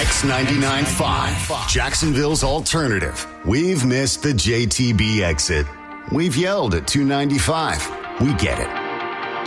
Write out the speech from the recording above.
Kicks 99.5, Jacksonville's alternative. We've missed the JTB exit. We've yelled at 295. We get it.